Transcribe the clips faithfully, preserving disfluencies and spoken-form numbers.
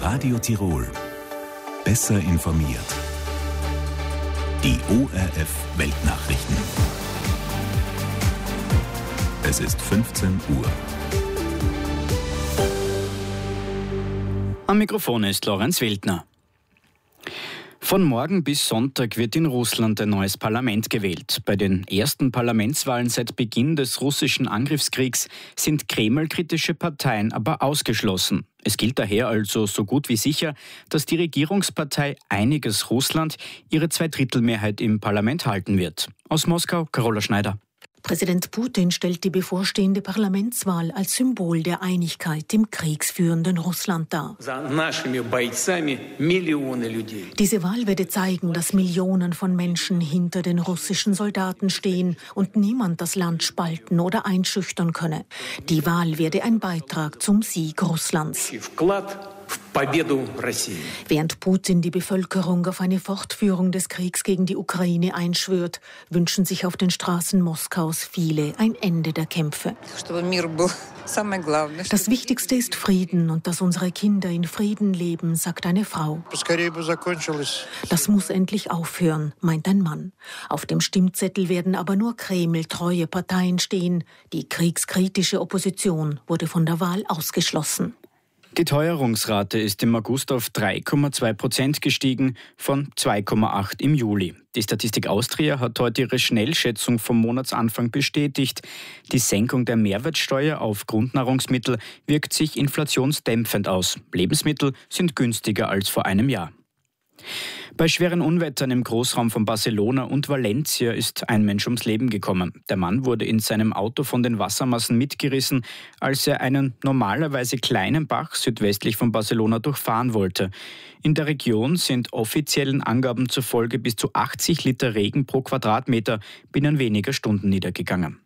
Radio Tirol. Besser informiert. Die O R F Weltnachrichten. Es ist fünfzehn Uhr. Am Mikrofon ist Lorenz Wildner. Von morgen bis Sonntag wird in Russland ein neues Parlament gewählt. Bei den ersten Parlamentswahlen seit Beginn des russischen Angriffskriegs sind Kreml-kritische Parteien aber ausgeschlossen. Es gilt daher also so gut wie sicher, dass die Regierungspartei Einiges Russland ihre Zweidrittelmehrheit im Parlament halten wird. Aus Moskau, Carola Schneider. Präsident Putin stellt die bevorstehende Parlamentswahl als Symbol der Einigkeit im kriegsführenden Russland dar. Diese Wahl werde zeigen, dass Millionen von Menschen hinter den russischen Soldaten stehen und niemand das Land spalten oder einschüchtern könne. Die Wahl werde ein Beitrag zum Sieg Russlands. Während Putin die Bevölkerung auf eine Fortführung des Kriegs gegen die Ukraine einschwört, wünschen sich auf den Straßen Moskaus viele ein Ende der Kämpfe. Das Wichtigste ist Frieden und dass unsere Kinder in Frieden leben, sagt eine Frau. Das muss endlich aufhören, meint ein Mann. Auf dem Stimmzettel werden aber nur Kreml-treue Parteien stehen. Die kriegskritische Opposition wurde von der Wahl ausgeschlossen. Die Teuerungsrate ist im August auf drei Komma zwei Prozent gestiegen, von zwei Komma acht im Juli. Die Statistik Austria hat heute ihre Schnellschätzung vom Monatsanfang bestätigt. Die Senkung der Mehrwertsteuer auf Grundnahrungsmittel wirkt sich inflationsdämpfend aus. Lebensmittel sind günstiger als vor einem Jahr. Bei schweren Unwettern im Großraum von Barcelona und Valencia ist ein Mensch ums Leben gekommen. Der Mann wurde in seinem Auto von den Wassermassen mitgerissen, als er einen normalerweise kleinen Bach südwestlich von Barcelona durchfahren wollte. In der Region sind offiziellen Angaben zufolge bis zu achtzig Liter Regen pro Quadratmeter binnen weniger Stunden niedergegangen.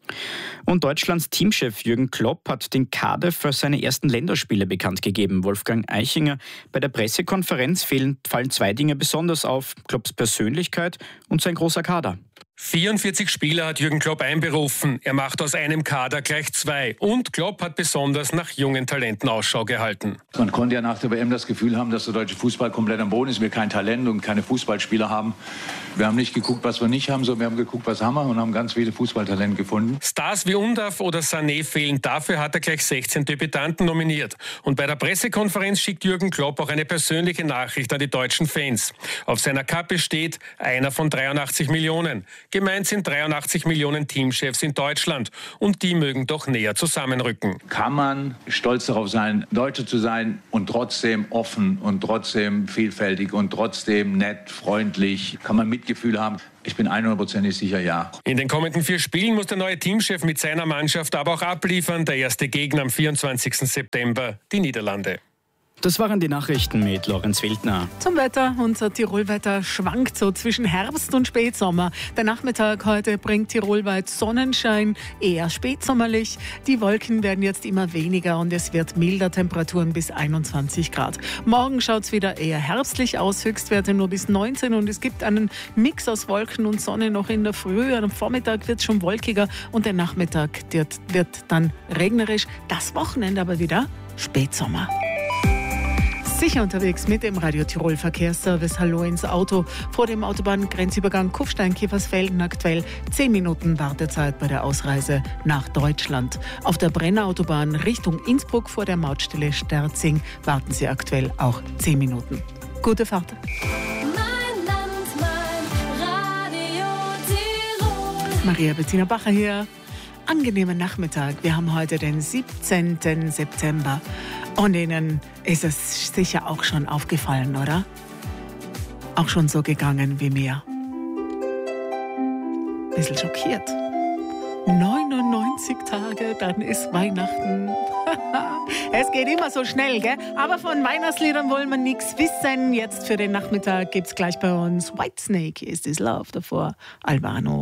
Und Deutschlands Teamchef Jürgen Klopp hat den Kader für seine ersten Länderspiele bekannt gegeben. Wolfgang Eichinger: Bei der Pressekonferenz fehlen, fallen zwei Dinge besonders auf: Klopps Persönlichkeit und sein großer Kader. vierundvierzig Spieler hat Jürgen Klopp einberufen. Er macht aus einem Kader gleich zwei. Und Klopp hat besonders nach jungen Talenten Ausschau gehalten. Man konnte ja nach der W M das Gefühl haben, dass der deutsche Fußball komplett am Boden ist. Wir kein Talent und keine Fußballspieler haben. Wir haben nicht geguckt, was wir nicht haben, sondern wir haben geguckt, was haben wir, und haben ganz viele Fußballtalente gefunden. Stars wie Undav oder Sané fehlen. Dafür hat er gleich sechzehn Debütanten nominiert. Und bei der Pressekonferenz schickt Jürgen Klopp auch eine persönliche Nachricht an die deutschen Fans. Auf seiner Kappe steht: einer von dreiundachtzig Millionen. Gemeint sind dreiundachtzig Millionen Teamchefs in Deutschland. Und die mögen doch näher zusammenrücken. Kann man stolz darauf sein, Deutsche zu sein und trotzdem offen und trotzdem vielfältig und trotzdem nett, freundlich? Kann man Mitgefühl haben? Ich bin hundertprozentig sicher, ja. In den kommenden vier Spielen muss der neue Teamchef mit seiner Mannschaft aber auch abliefern. Der erste Gegner am vierundzwanzigsten September, die Niederlande. Das waren die Nachrichten mit Lorenz Wildner. Zum Wetter. Unser Tirolwetter schwankt so zwischen Herbst und Spätsommer. Der Nachmittag heute bringt tirolweit Sonnenschein, eher spätsommerlich. Die Wolken werden jetzt immer weniger und es wird milder, Temperaturen bis einundzwanzig Grad. Morgen schaut es wieder eher herbstlich aus, Höchstwerte nur bis neunzehn, und es gibt einen Mix aus Wolken und Sonne noch in der Früh. Am Vormittag wird es schon wolkiger und der Nachmittag wird, wird dann regnerisch. Das Wochenende aber wieder Spätsommer. Sicher unterwegs mit dem Radio Tirol Verkehrsservice. Hallo ins Auto. Vor dem Autobahngrenzübergang Kufstein-Kiefersfelden aktuell zehn Minuten Wartezeit bei der Ausreise nach Deutschland. Auf der Brenner-Autobahn Richtung Innsbruck vor der Mautstelle Sterzing warten Sie aktuell auch zehn Minuten. Gute Fahrt. Mein Land, mein Radio Tirol. Maria Bettina Bacher hier. Angenehmen Nachmittag. Wir haben heute den siebzehnten September. Und Ihnen ist es sicher auch schon aufgefallen, oder? Auch schon so gegangen wie mir. Bisschen schockiert. neunundneunzig Tage, dann ist Weihnachten. Es geht immer so schnell, gell? Aber von Weihnachtsliedern wollen wir nichts wissen. Jetzt für den Nachmittag gibt's gleich bei uns Whitesnake, Is This Love, davor Albano.